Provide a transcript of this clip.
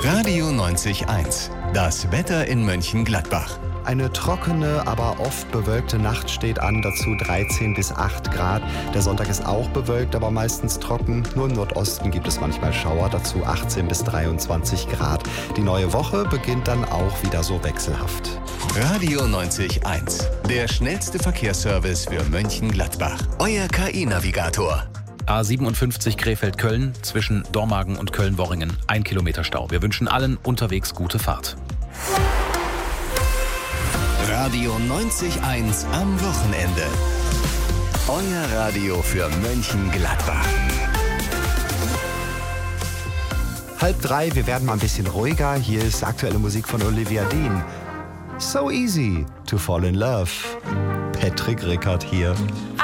Radio 90.1. Das Wetter in Mönchengladbach. Eine trockene, aber oft bewölkte Nacht steht an, dazu 13 bis 8 Grad. Der Sonntag ist auch bewölkt, aber meistens trocken. Nur im Nordosten gibt es manchmal Schauer, dazu 18 bis 23 Grad. Die neue Woche beginnt dann auch wieder so wechselhaft. Radio 90.1. Der schnellste Verkehrsservice für Mönchengladbach. Euer KI-Navigator. A57 Krefeld-Köln zwischen Dormagen und Köln-Worringen. 1 Kilometer Stau. Wir wünschen allen unterwegs gute Fahrt. Radio 90.1 am Wochenende. Euer Radio für Mönchengladbach. 2:30, wir werden mal ein bisschen ruhiger. Hier ist aktuelle Musik von Olivia Dean. So easy to fall in love. Patrick Rickard hier.